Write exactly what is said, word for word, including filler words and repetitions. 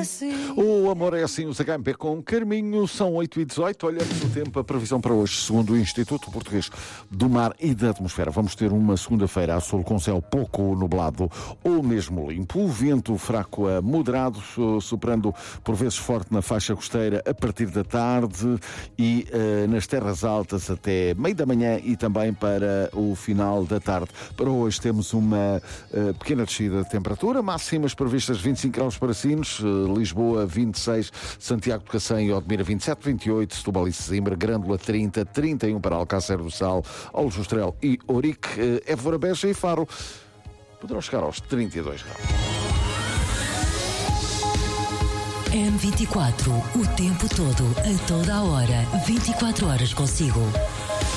O amor é assim, os H M P com Carminho, são oito e dezoito. Olhamos o tempo, a previsão para hoje, segundo o Instituto Português do Mar e da Atmosfera. Vamos ter uma segunda-feira a sol com céu pouco nublado ou mesmo limpo. O vento fraco a moderado, soprando por vezes forte na faixa costeira a partir da tarde e uh, nas terras altas até meio da manhã e também para o final da tarde. Para hoje temos uma uh, pequena descida de temperatura, máximas previstas vinte e cinco graus para Sines, uh, Lisboa vinte e seis, Santiago de Cacém e Odmira vinte e sete, vinte e oito, Setúbal e Sesimbra, Grândola trinta, trinta e um para Alcácer do Sal, Aljustrel e Ourique, uh, Évora, Beja e Faro poderão chegar aos trinta e dois graus. M vinte e quatro, o tempo todo, a toda a hora, vinte e quatro horas consigo.